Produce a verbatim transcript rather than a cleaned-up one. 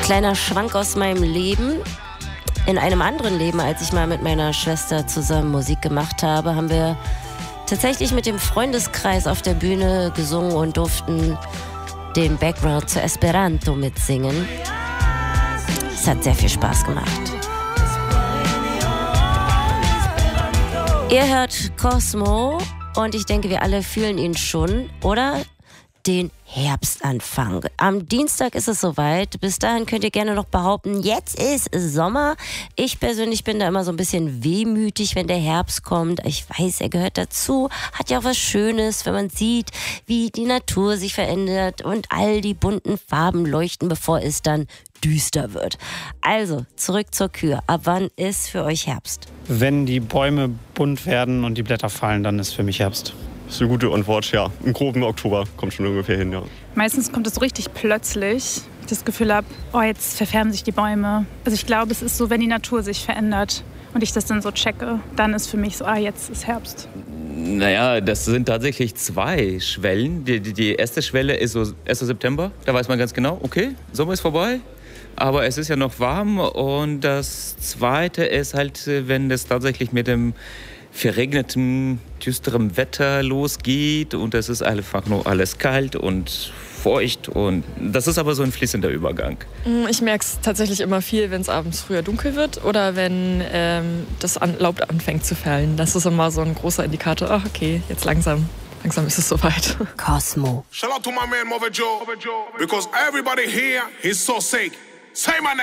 Kleiner Schwank aus meinem Leben. In einem anderen Leben, als ich mal mit meiner Schwester zusammen Musik gemacht habe, haben wir tatsächlich mit dem Freundeskreis auf der Bühne gesungen und durften den Background zu Esperanto mitsingen. Es hat sehr viel Spaß gemacht. Ihr hört Cosmo und ich denke, wir alle fühlen ihn schon, oder? Den Herbstanfang. Am Dienstag ist es soweit. Bis dahin könnt ihr gerne noch behaupten, jetzt ist Sommer. Ich persönlich bin da immer so ein bisschen wehmütig, wenn der Herbst kommt. Ich weiß, er gehört dazu. Hat ja auch was Schönes, wenn man sieht, wie die Natur sich verändert und all die bunten Farben leuchten, bevor es dann düster wird. Also, zurück zur Kür. Ab wann ist für euch Herbst? Wenn die Bäume bunt werden und die Blätter fallen, dann ist für mich Herbst. Das ist eine gute Antwort, ja. Im groben Oktober kommt schon ungefähr hin, ja. Meistens kommt es so richtig plötzlich. Ich das Gefühl habe, oh, jetzt verfärben sich die Bäume. Also ich glaube, es ist so, wenn die Natur sich verändert und ich das dann so checke, dann ist für mich so, ah, jetzt ist Herbst. Naja, das sind tatsächlich zwei Schwellen. Die, die, die erste Schwelle ist so erster September. Da weiß man ganz genau, okay, Sommer ist vorbei. Aber es ist ja noch warm. Und das Zweite ist halt, wenn es tatsächlich mit dem verregnetem, düsterem Wetter losgeht und es ist einfach nur alles kalt und feucht und das ist aber so ein fließender Übergang. Ich merke es tatsächlich immer viel, wenn es abends früher dunkel wird oder wenn ähm, das an, Laub anfängt zu fallen. Das ist immer so ein großer Indikator, ach okay, jetzt langsam. Langsam ist es soweit. Cosmo. Shout out to my man Mother Joe, because everybody here is so sick. Say my name.